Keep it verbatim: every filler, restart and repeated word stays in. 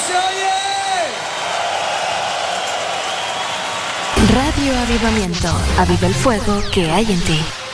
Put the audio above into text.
se oye! Radio Avivamiento. Aviva el fuego que hay en ti.